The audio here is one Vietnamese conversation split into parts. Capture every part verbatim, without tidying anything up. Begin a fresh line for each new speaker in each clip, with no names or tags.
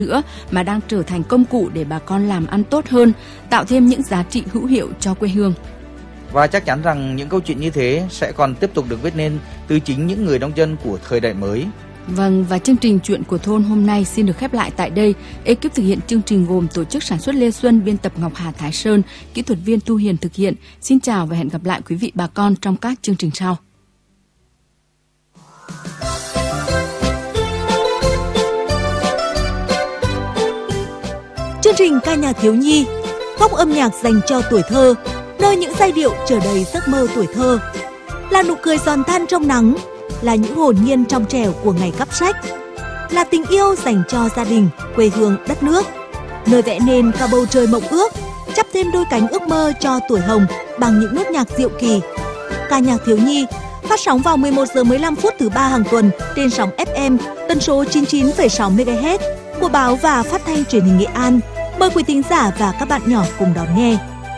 nữa mà đang trở thành công cụ để bà con làm ăn tốt hơn, tạo thêm những giá trị hữu hiệu cho quê hương.
Và chắc chắn rằng những câu chuyện như thế sẽ còn tiếp tục được viết nên từ chính những người nông dân của thời đại mới.
Vâng, và chương trình Chuyện của thôn hôm nay xin được khép lại tại đây. Ekip thực hiện chương trình gồm tổ chức sản xuất Lê Xuân, biên tập Ngọc Hà Thái Sơn, kỹ thuật viên Thu Hiền thực hiện. Xin chào và hẹn gặp lại quý vị bà con trong các chương trình sau.
Chương trình ca nhạc thiếu nhi, góc âm nhạc dành cho tuổi thơ, nơi những giai điệu chở đầy giấc mơ tuổi thơ, là nụ cười giòn tan trong nắng, là những hồn nhiên trong trẻo của ngày cắp sách, là tình yêu dành cho gia đình, quê hương, đất nước, nơi vẽ nên cả bầu trời mộng ước, chắp thêm đôi cánh ước mơ cho tuổi hồng bằng những nốt nhạc diệu kỳ. Ca nhạc thiếu nhi phát sóng vào mười một giờ mười lăm phút thứ ba hàng tuần trên sóng ép em tần số chín mươi chín phẩy sáu mê ga héc của Báo và Phát thanh Truyền hình Nghệ An. Mời quý thính giả và các bạn nhỏ cùng đón nghe.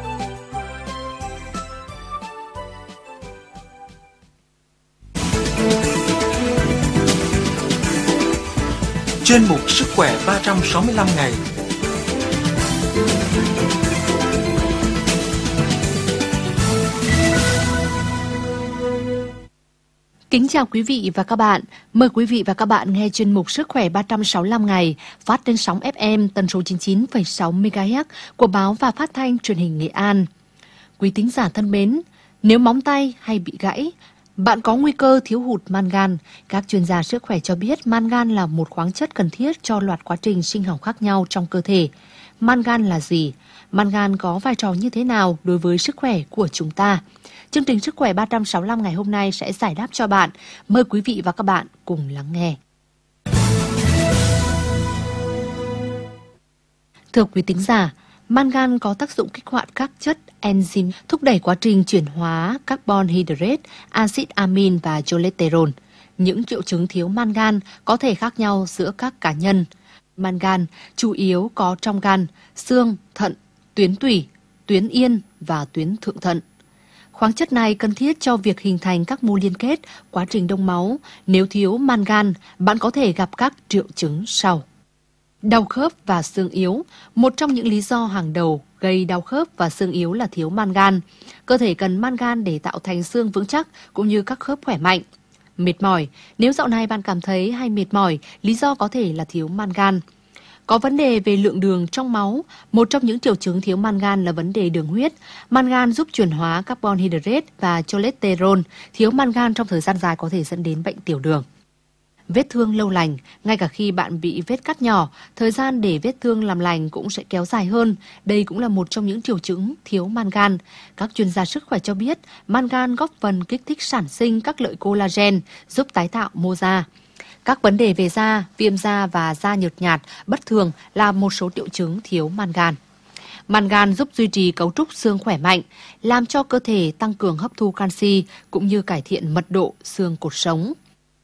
Chuyên mục Sức khỏe ba trăm sáu mươi lăm ngày.
Kính chào quý vị và các bạn. Mời quý vị và các bạn nghe chuyên mục Sức khỏe ba trăm sáu mươi lăm ngày phát trên sóng ép em tần số chín mươi chín phẩy sáu mê ga héc của Báo và Phát thanh Truyền hình Nghệ An. Quý thính giả thân mến, nếu móng tay hay bị gãy, bạn có nguy cơ thiếu hụt mangan. Các chuyên gia sức khỏe cho biết mangan là một khoáng chất cần thiết cho loạt quá trình sinh học khác nhau trong cơ thể. Mangan là gì? Mangan có vai trò như thế nào đối với sức khỏe của chúng ta? Chương trình Sức khỏe ba trăm sáu mươi lăm ngày hôm nay sẽ giải đáp cho bạn. Mời quý vị và các bạn cùng lắng nghe. Thưa quý thính giả, mangan có tác dụng kích hoạt các chất enzyme thúc đẩy quá trình chuyển hóa carbon hydrate, axit amin và cholesterol. Những triệu chứng thiếu mangan có thể khác nhau giữa các cá nhân. Mangan chủ yếu có trong gan, xương, thận, tuyến tủy, tuyến yên và tuyến thượng thận. Khoáng chất này cần thiết cho việc hình thành các mô liên kết, quá trình đông máu. Nếu thiếu mangan, bạn có thể gặp các triệu chứng sau. Đau khớp và xương yếu. Một trong những lý do hàng đầu gây đau khớp và xương yếu là thiếu mangan. Cơ thể cần mangan để tạo thành xương vững chắc cũng như các khớp khỏe mạnh. Mệt mỏi. Nếu dạo này bạn cảm thấy hay mệt mỏi, lý do có thể là thiếu mangan. Có vấn đề về lượng đường trong máu. Một trong những triệu chứng thiếu mangan là vấn đề đường huyết. Mangan giúp chuyển hóa carbon hydrate và cholesterol. Thiếu mangan trong thời gian dài có thể dẫn đến bệnh tiểu đường. Vết thương lâu lành. Ngay cả khi bạn bị vết cắt nhỏ, thời gian để vết thương làm lành cũng sẽ kéo dài hơn. Đây cũng là một trong những triệu chứng thiếu mangan. Các chuyên gia sức khỏe cho biết mangan góp phần kích thích sản sinh các lợi collagen, giúp tái tạo mô da. Các vấn đề về da, viêm da và da nhợt nhạt, bất thường là một số triệu chứng thiếu mangan. Mangan giúp duy trì cấu trúc xương khỏe mạnh, làm cho cơ thể tăng cường hấp thu canxi cũng như cải thiện mật độ xương cột sống.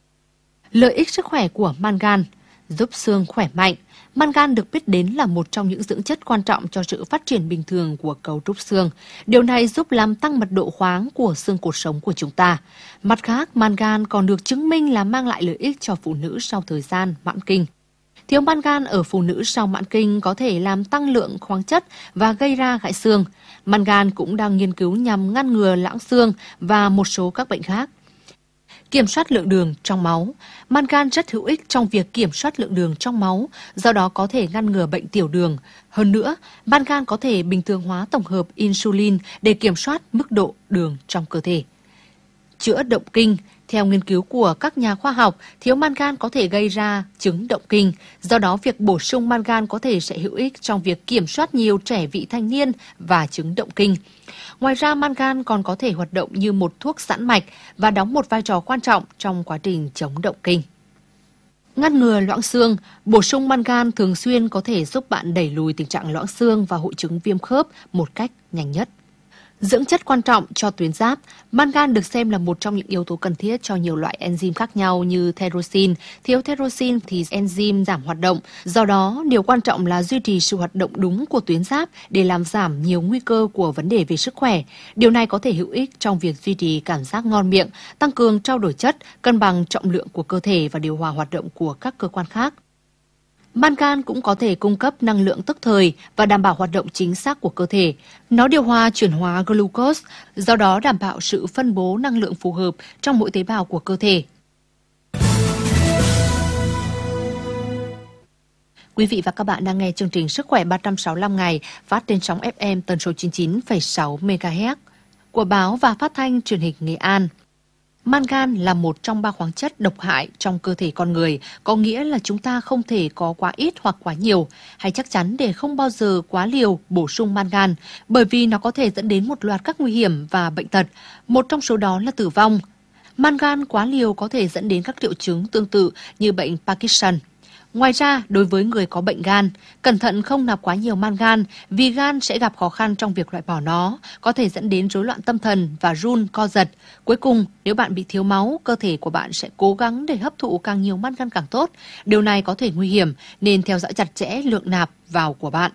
Lợi ích sức khỏe của mangan: giúp xương khỏe mạnh. Mangan được biết đến là một trong những dưỡng chất quan trọng cho sự phát triển bình thường của cấu trúc xương. Điều này giúp làm tăng mật độ khoáng của xương cột sống của chúng ta. Mặt khác, mangan còn được chứng minh là mang lại lợi ích cho phụ nữ sau thời gian mãn kinh. Thiếu mangan ở phụ nữ sau mãn kinh có thể làm tăng lượng khoáng chất và gây ra gãy xương. Mangan cũng đang nghiên cứu nhằm ngăn ngừa loãng xương và một số các bệnh khác. Kiểm soát lượng đường trong máu. Mangan rất hữu ích trong việc kiểm soát lượng đường trong máu, do đó có thể ngăn ngừa bệnh tiểu đường. Hơn nữa, mangan có thể bình thường hóa tổng hợp insulin để kiểm soát mức độ đường trong cơ thể. Chữa động kinh. Theo nghiên cứu của các nhà khoa học, thiếu mangan có thể gây ra chứng động kinh. Do đó, việc bổ sung mangan có thể sẽ hữu ích trong việc kiểm soát nhiều trẻ vị thành niên và chứng động kinh. Ngoài ra, mangan còn có thể hoạt động như một thuốc giãn mạch và đóng một vai trò quan trọng trong quá trình chống động kinh. Ngăn ngừa loãng xương. Bổ sung mangan thường xuyên có thể giúp bạn đẩy lùi tình trạng loãng xương và hội chứng viêm khớp một cách nhanh nhất. Dưỡng chất quan trọng cho tuyến giáp. Mangan được xem là một trong những yếu tố cần thiết cho nhiều loại enzyme khác nhau như thyroxine. Thiếu thyroxine thì enzyme giảm hoạt động. Do đó, điều quan trọng là duy trì sự hoạt động đúng của tuyến giáp để làm giảm nhiều nguy cơ của vấn đề về sức khỏe. Điều này có thể hữu ích trong việc duy trì cảm giác ngon miệng, tăng cường trao đổi chất, cân bằng trọng lượng của cơ thể và điều hòa hoạt động của các cơ quan khác. Mangan cũng có thể cung cấp năng lượng tức thời và đảm bảo hoạt động chính xác của cơ thể. Nó điều hòa chuyển hóa glucose, do đó đảm bảo sự phân bố năng lượng phù hợp trong mỗi tế bào của cơ thể. Quý vị và các bạn đang nghe chương trình Sức khỏe ba trăm sáu mươi lăm ngày phát trên sóng ép em tần số chín mươi chín phẩy sáu mê ga héc của báo và phát thanh truyền hình Nghệ An. Mangan là một trong ba khoáng chất độc hại trong cơ thể con người, có nghĩa là chúng ta không thể có quá ít hoặc quá nhiều, hay chắc chắn để không bao giờ quá liều bổ sung mangan, bởi vì nó có thể dẫn đến một loạt các nguy hiểm và bệnh tật, một trong số đó là tử vong. Mangan quá liều có thể dẫn đến các triệu chứng tương tự như bệnh Parkinson. Ngoài ra, đối với người có bệnh gan, cẩn thận không nạp quá nhiều mangan vì gan sẽ gặp khó khăn trong việc loại bỏ nó, có thể dẫn đến rối loạn tâm thần và run, co giật. Cuối cùng, nếu bạn bị thiếu máu, cơ thể của bạn sẽ cố gắng để hấp thụ càng nhiều mangan càng tốt. Điều này có thể nguy hiểm nên theo dõi chặt chẽ lượng nạp vào của bạn.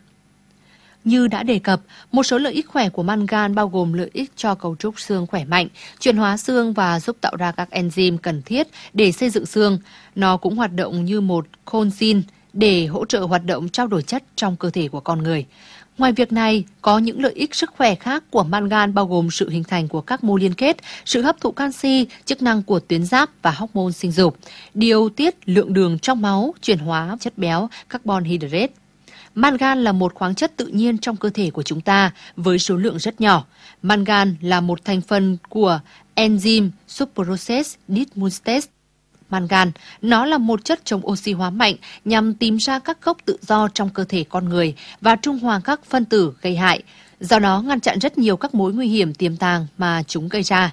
Như đã đề cập, một số lợi ích khỏe của mangan bao gồm lợi ích cho cấu trúc xương khỏe mạnh, chuyển hóa xương và giúp tạo ra các enzyme cần thiết để xây dựng xương. Nó cũng hoạt động như một coenzyme để hỗ trợ hoạt động trao đổi chất trong cơ thể của con người. Ngoài việc này, có những lợi ích sức khỏe khác của mangan bao gồm sự hình thành của các mô liên kết, sự hấp thụ canxi, chức năng của tuyến giáp và hormone sinh dục, điều tiết lượng đường trong máu, chuyển hóa chất béo, carbon hydrate. Mangan là một khoáng chất tự nhiên trong cơ thể của chúng ta với số lượng rất nhỏ. Mangan là một thành phần của enzyme subprocess dismutase. Mangan, nó là một chất chống oxy hóa mạnh nhằm tìm ra các gốc tự do trong cơ thể con người và trung hòa các phân tử gây hại, do đó ngăn chặn rất nhiều các mối nguy hiểm tiềm tàng mà chúng gây ra.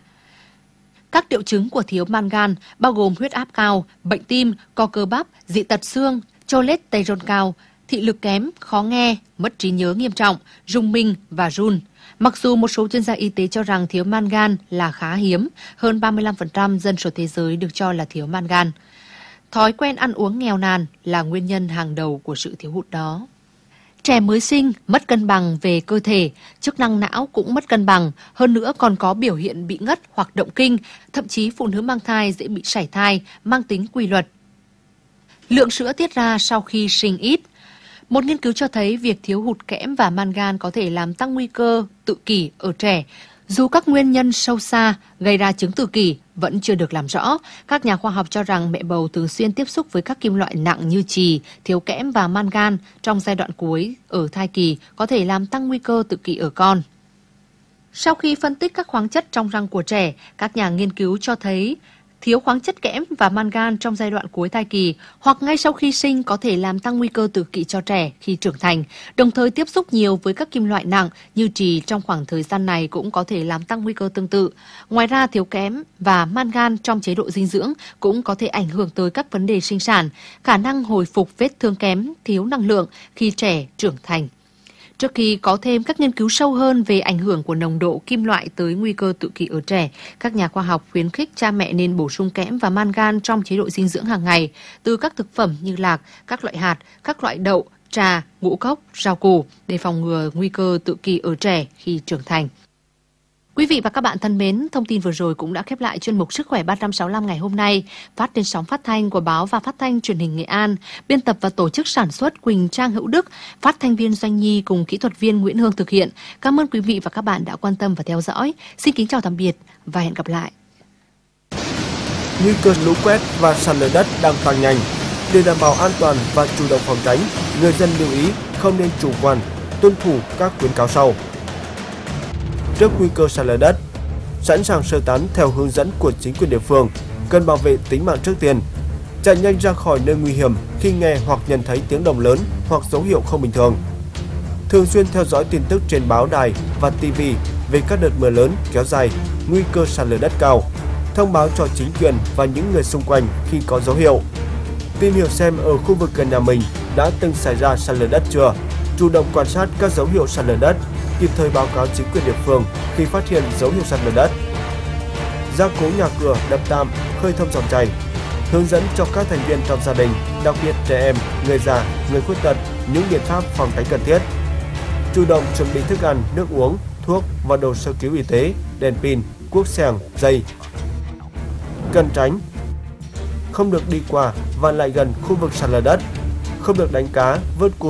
Các triệu chứng của thiếu mangan bao gồm huyết áp cao, bệnh tim, co cơ bắp, dị tật xương, cholesterol cao, thị lực kém, khó nghe, mất trí nhớ nghiêm trọng, rung minh và run. Mặc dù một số chuyên gia y tế cho rằng thiếu mangan là khá hiếm, hơn ba mươi lăm phần trăm dân số thế giới được cho là thiếu mangan. Thói quen ăn uống nghèo nàn là nguyên nhân hàng đầu của sự thiếu hụt đó. Trẻ mới sinh mất cân bằng về cơ thể, chức năng não cũng mất cân bằng, hơn nữa còn có biểu hiện bị ngất hoặc động kinh, thậm chí phụ nữ mang thai dễ bị sảy thai, mang tính quy luật. Lượng sữa tiết ra sau khi sinh ít. Một nghiên cứu cho thấy việc thiếu hụt kẽm và mangan có thể làm tăng nguy cơ tự kỷ ở trẻ. Dù các nguyên nhân sâu xa gây ra chứng tự kỷ vẫn chưa được làm rõ, các nhà khoa học cho rằng mẹ bầu thường xuyên tiếp xúc với các kim loại nặng như chì, thiếu kẽm và mangan trong giai đoạn cuối ở thai kỳ có thể làm tăng nguy cơ tự kỷ ở con. Sau khi phân tích các khoáng chất trong răng của trẻ, các nhà nghiên cứu cho thấy thiếu khoáng chất kẽm và mangan trong giai đoạn cuối thai kỳ hoặc ngay sau khi sinh có thể làm tăng nguy cơ tự kỷ cho trẻ khi trưởng thành. Đồng thời tiếp xúc nhiều với các kim loại nặng như trì trong khoảng thời gian này cũng có thể làm tăng nguy cơ tương tự. Ngoài ra, thiếu kẽm và mangan trong chế độ dinh dưỡng cũng có thể ảnh hưởng tới các vấn đề sinh sản, khả năng hồi phục vết thương kém, thiếu năng lượng khi trẻ trưởng thành. Trước khi có thêm các nghiên cứu sâu hơn về ảnh hưởng của nồng độ kim loại tới nguy cơ tự kỷ ở trẻ, các nhà khoa học khuyến khích cha mẹ nên bổ sung kẽm và mangan trong chế độ dinh dưỡng hàng ngày từ các thực phẩm như lạc, các loại hạt, các loại đậu, trà, ngũ cốc, rau củ để phòng ngừa nguy cơ tự kỷ ở trẻ khi trưởng thành. Quý vị và các bạn thân mến, thông tin vừa rồi cũng đã khép lại chuyên mục Sức khỏe ba trăm sáu mươi lăm ngày hôm nay, phát trên sóng phát thanh của báo và phát thanh truyền hình Nghệ An, biên tập và tổ chức sản xuất Quỳnh Trang Hữu Đức, phát thanh viên Doanh Nhi cùng kỹ thuật viên Nguyễn Hương thực hiện. Cảm ơn quý vị và các bạn đã quan tâm và theo dõi. Xin kính chào tạm biệt và hẹn gặp lại.
Nguy cơ lũ quét và sạt lở đất đang tăng nhanh. Để đảm bảo an toàn và chủ động phòng tránh, người dân lưu ý không nên chủ quan, tuân thủ các khuyến cáo sau. Trước nguy cơ sạt lở đất, sẵn sàng sơ tán theo hướng dẫn của chính quyền địa phương, cần bảo vệ tính mạng trước tiên. Chạy nhanh ra khỏi nơi nguy hiểm khi nghe hoặc nhận thấy tiếng động lớn hoặc dấu hiệu không bình thường. Thường xuyên theo dõi tin tức trên báo đài và ti vi về các đợt mưa lớn kéo dài, nguy cơ sạt lở đất cao. Thông báo cho chính quyền và những người xung quanh khi có dấu hiệu. Tìm hiểu xem ở khu vực gần nhà mình đã từng xảy ra sạt lở đất chưa. Chủ động quan sát các dấu hiệu sạt lở đất, kịp thời báo cáo chính quyền địa phương khi phát hiện dấu hiệu sạt lở đất. Gia cố nhà cửa, đập tạm, khơi thông dòng chảy. Hướng dẫn cho các thành viên trong gia đình, đặc biệt trẻ em, người già, người khuyết tật những biện pháp phòng tránh cần thiết. Chủ động chuẩn bị thức ăn, nước uống, thuốc và đồ sơ cứu y tế, đèn pin, cuốc xẻng, dây. Cần tránh không được đi qua và lại gần khu vực sạt lở đất. không được đánh cá, vớt cua